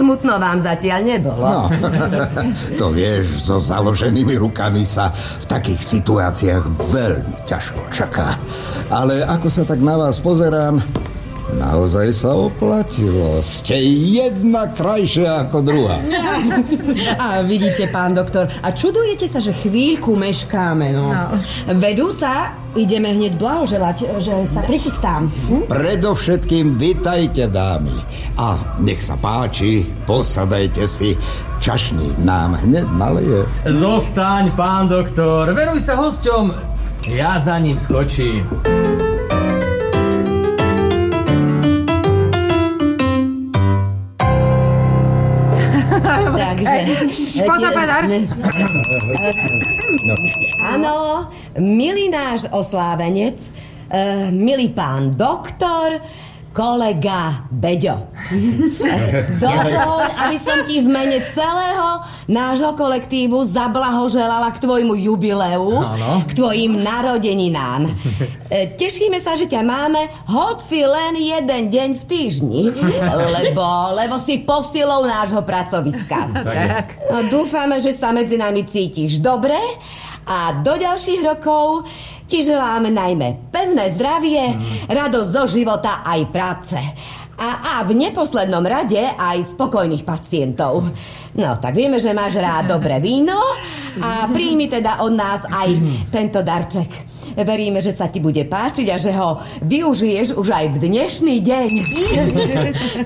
smutno vám zatiaľ nebolo. No, to vieš, so založenými rukami sa v takých situáciách veľmi ťažko čaká. Ale ako sa tak na vás pozerám, naozaj sa oplatilo. Ste jedna krajšia ako druhá. A vidíte, pán doktor, a čudujete sa, že chvíľku meškáme, no. Vedúca, ideme hneď blahoželať, že sa prichystám. Predovšetkým vitajte, dámy. A nech sa páči, posadajte si. Čašník nám hneď naleje. Zostaň, pán doktor, venuj sa hosťom. Ja za ním skočím. Takže... Pozor. Áno, milý náš oslávenec, milý pán doktor, kolega Beďo. Dovol, aby som ti v mene celého nášho kolektívu zablahoželala k tvojmu jubileu, k tvojim narodeninám. Tešíme sa, že ťa máme hoci len jeden deň v týždni, lebo si posilou nášho pracoviska. Dúfame, že sa medzi nami cítiš dobre a do ďalších rokov ti želáme najmä pevné zdravie, radosť zo života aj práce. A v neposlednom rade aj spokojných pacientov. No, tak vieme, že máš rád dobré víno a príjmi teda od nás aj tento darček. Veríme, že sa ti bude páčiť a že ho využiješ už aj v dnešný deň.